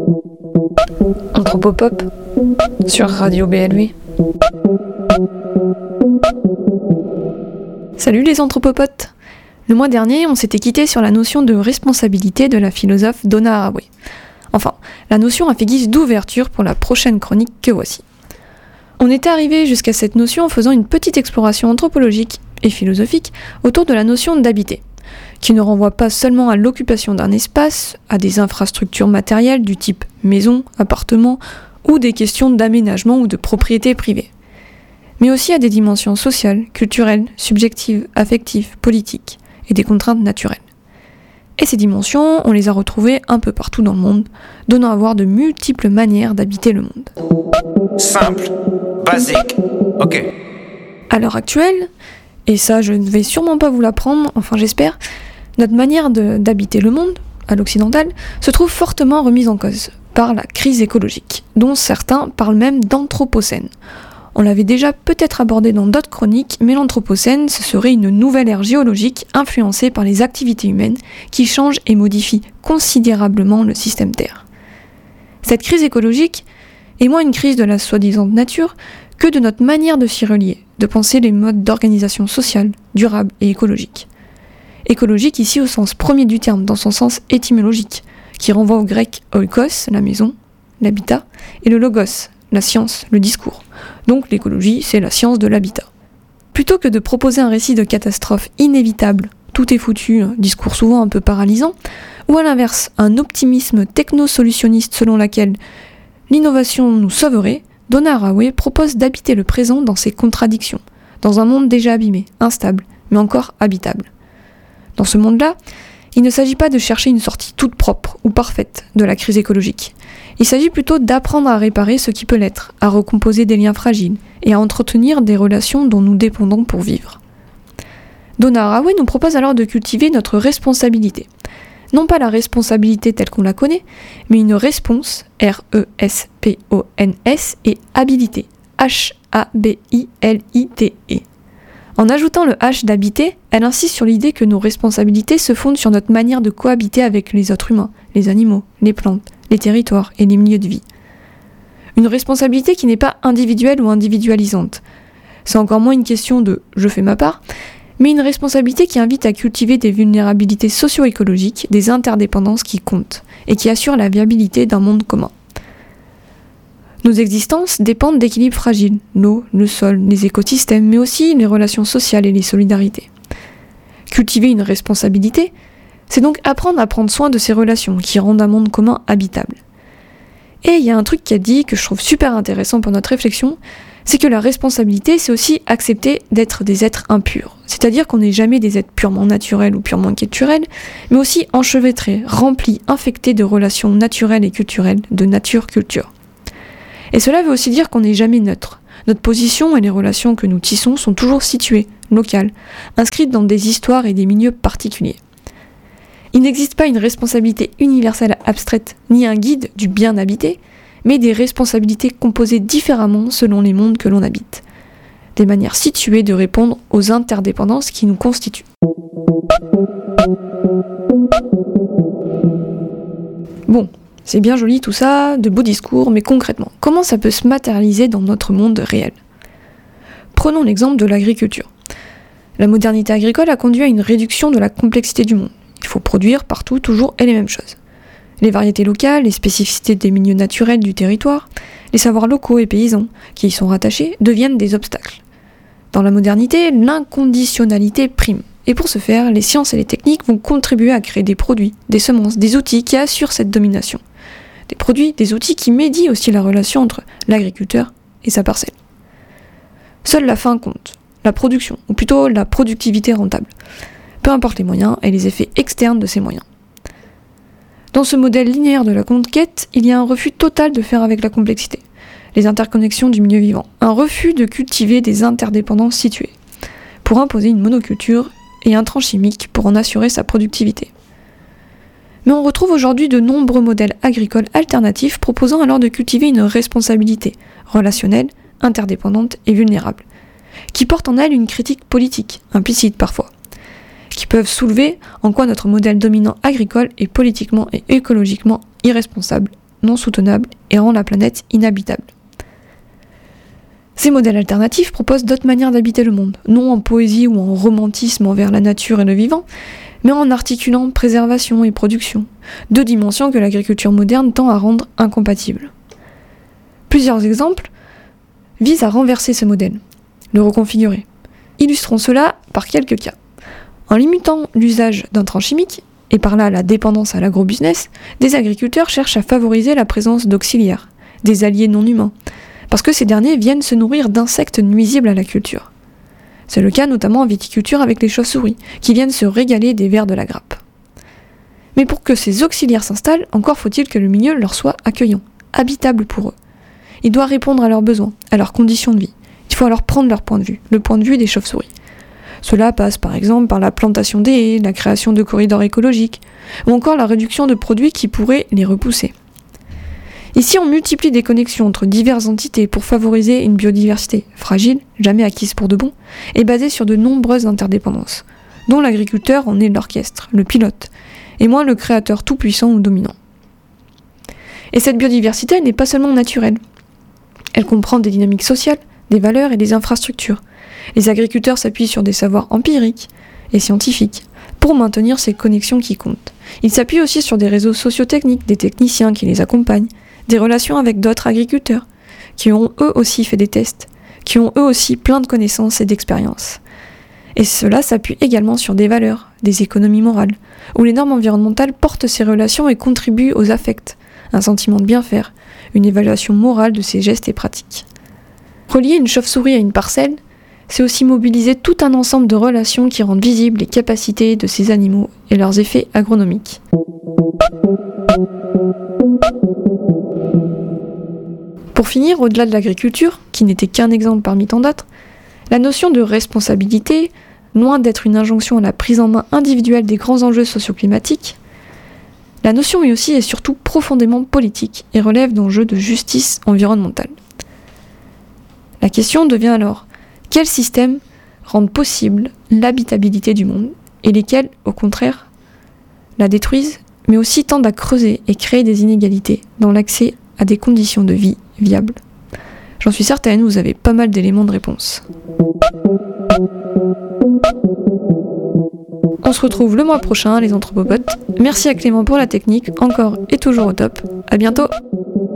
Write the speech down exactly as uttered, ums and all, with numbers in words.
Anthropopop sur Radio B L V. Salut les anthropopotes! Le mois dernier, on s'était quitté sur la notion de responsabilité de la philosophe Donna Haraway. Enfin, la notion a fait guise d'ouverture pour la prochaine chronique que voici. On était arrivé jusqu'à cette notion en faisant une petite exploration anthropologique et philosophique autour de la notion d'habiter, qui ne renvoie pas seulement à l'occupation d'un espace, à des infrastructures matérielles du type maison, appartement, ou des questions d'aménagement ou de propriété privée, mais aussi à des dimensions sociales, culturelles, subjectives, affectives, politiques, et des contraintes naturelles. Et ces dimensions, on les a retrouvées un peu partout dans le monde, donnant à voir de multiples manières d'habiter le monde. Simple, basique, ok. À l'heure actuelle, et ça je ne vais sûrement pas vous l'apprendre, enfin j'espère, notre manière de, d'habiter le monde, à l'occidental, se trouve fortement remise en cause par la crise écologique, dont certains parlent même d'anthropocène. On l'avait déjà peut-être abordé dans d'autres chroniques, mais l'anthropocène, ce serait une nouvelle ère géologique influencée par les activités humaines qui changent et modifient considérablement le système Terre. Cette crise écologique est moins une crise de la soi-disant nature que de notre manière de s'y relier, de penser les modes d'organisation sociale, durable et écologique. Écologique ici au sens premier du terme, dans son sens étymologique, qui renvoie au grec oikos, la maison, l'habitat, et le logos, la science, le discours. Donc l'écologie, c'est la science de l'habitat. Plutôt que de proposer un récit de catastrophe inévitable, tout est foutu, un discours souvent un peu paralysant, ou à l'inverse, un optimisme techno-solutionniste selon laquelle l'innovation nous sauverait, Donna Haraway propose d'habiter le présent dans ses contradictions, dans un monde déjà abîmé, instable, mais encore habitable. Dans ce monde-là, il ne s'agit pas de chercher une sortie toute propre ou parfaite de la crise écologique. Il s'agit plutôt d'apprendre à réparer ce qui peut l'être, à recomposer des liens fragiles et à entretenir des relations dont nous dépendons pour vivre. Donna Haraway nous propose alors de cultiver notre responsabilité. Non pas la responsabilité telle qu'on la connaît, mais une réponse, R E S P O N S, et habilité, H A B I L I T E. En ajoutant le H d'habiter, elle insiste sur l'idée que nos responsabilités se fondent sur notre manière de cohabiter avec les autres humains, les animaux, les plantes, les territoires et les milieux de vie. Une responsabilité qui n'est pas individuelle ou individualisante. C'est encore moins une question de « je fais ma part », mais une responsabilité qui invite à cultiver des vulnérabilités socio-écologiques, des interdépendances qui comptent, et qui assurent la viabilité d'un monde commun. Nos existences dépendent d'équilibres fragiles, l'eau, le sol, les écosystèmes, mais aussi les relations sociales et les solidarités. Cultiver une responsabilité, c'est donc apprendre à prendre soin de ces relations qui rendent un monde commun habitable. Et il y a un truc qui a dit que je trouve super intéressant pour notre réflexion, c'est que la responsabilité, c'est aussi accepter d'être des êtres impurs. C'est-à-dire qu'on n'est jamais des êtres purement naturels ou purement culturels, mais aussi enchevêtrés, remplis, infectés de relations naturelles et culturelles, de nature-culture. Et cela veut aussi dire qu'on n'est jamais neutre. Notre position et les relations que nous tissons sont toujours situées, locales, inscrites dans des histoires et des milieux particuliers. Il n'existe pas une responsabilité universelle abstraite, ni un guide du bien habité, mais des responsabilités composées différemment selon les mondes que l'on habite. Des manières situées de répondre aux interdépendances qui nous constituent. Bon, c'est bien joli tout ça, de beaux discours, mais concrètement, comment ça peut se matérialiser dans notre monde réel ? Prenons l'exemple de l'agriculture. La modernité agricole a conduit à une réduction de la complexité du monde. Il faut produire partout, toujours, et les mêmes choses. Les variétés locales, les spécificités des milieux naturels du territoire, les savoirs locaux et paysans qui y sont rattachés deviennent des obstacles. Dans la modernité, l'inconditionnalité prime. Et pour ce faire, les sciences et les techniques vont contribuer à créer des produits, des semences, des outils qui assurent cette domination. Des produits, des outils qui médient aussi la relation entre l'agriculteur et sa parcelle. Seule la fin compte, la production, ou plutôt la productivité rentable. Peu importe les moyens et les effets externes de ces moyens. Dans ce modèle linéaire de la conquête, il y a un refus total de faire avec la complexité, les interconnexions du milieu vivant, un refus de cultiver des interdépendances situées, pour imposer une monoculture et un tronc chimique pour en assurer sa productivité. Mais on retrouve aujourd'hui de nombreux modèles agricoles alternatifs proposant alors de cultiver une responsabilité relationnelle, interdépendante et vulnérable, qui porte en elle une critique politique, implicite parfois, qui peuvent soulever en quoi notre modèle dominant agricole est politiquement et écologiquement irresponsable non soutenables et rend la planète inhabitable. Ces modèles alternatifs proposent d'autres manières d'habiter le monde, non en poésie ou en romantisme envers la nature et le vivant, mais en articulant préservation et production, deux dimensions que l'agriculture moderne tend à rendre incompatibles. Plusieurs exemples visent à renverser ce modèle, le reconfigurer. Illustrons cela par quelques cas. En limitant l'usage d'intrants chimiques, et par là la dépendance à l'agrobusiness, des agriculteurs cherchent à favoriser la présence d'auxiliaires, des alliés non humains, parce que ces derniers viennent se nourrir d'insectes nuisibles à la culture. C'est le cas notamment en viticulture avec les chauves-souris, qui viennent se régaler des vers de la grappe. Mais pour que ces auxiliaires s'installent, encore faut-il que le milieu leur soit accueillant, habitable pour eux. Il doit répondre à leurs besoins, à leurs conditions de vie. Il faut alors prendre leur point de vue, le point de vue des chauves-souris. Cela passe par exemple par la plantation des haies, la création de corridors écologiques, ou encore la réduction de produits qui pourraient les repousser. Ici, on multiplie des connexions entre diverses entités pour favoriser une biodiversité fragile, jamais acquise pour de bon, et basée sur de nombreuses interdépendances, dont l'agriculteur en est l'orchestre, le pilote, et moins le créateur tout-puissant ou dominant. Et cette biodiversité n'est pas seulement naturelle. Elle comprend des dynamiques sociales, des valeurs et des infrastructures. Les agriculteurs s'appuient sur des savoirs empiriques et scientifiques pour maintenir ces connexions qui comptent. Ils s'appuient aussi sur des réseaux sociotechniques, des techniciens qui les accompagnent, des relations avec d'autres agriculteurs, qui ont eux aussi fait des tests, qui ont eux aussi plein de connaissances et d'expériences. Et cela s'appuie également sur des valeurs, des économies morales, où les normes environnementales portent ces relations et contribuent aux affects, un sentiment de bien faire, une évaluation morale de ces gestes et pratiques. Relier une chauve-souris à une parcelle, c'est aussi mobiliser tout un ensemble de relations qui rendent visibles les capacités de ces animaux et leurs effets agronomiques. Pour finir, au-delà de l'agriculture, qui n'était qu'un exemple parmi tant d'autres, la notion de responsabilité, loin d'être une injonction à la prise en main individuelle des grands enjeux socioclimatiques, la notion est aussi et surtout profondément politique et relève d'enjeux de justice environnementale. La question devient alors, quels systèmes rendent possible l'habitabilité du monde et lesquels, au contraire, la détruisent, mais aussi tendent à creuser et créer des inégalités dans l'accès à des conditions de vie viables. J'en suis certaine, vous avez pas mal d'éléments de réponse. On se retrouve le mois prochain, les anthropopotes. Merci à Clément pour la technique, encore et toujours au top. À bientôt!